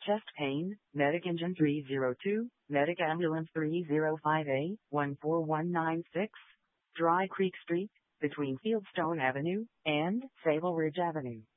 chest pain, medic engine 302, medic ambulance 305A, 14196, Dry Creek Street, between Fieldstone Avenue and Sable Ridge Avenue.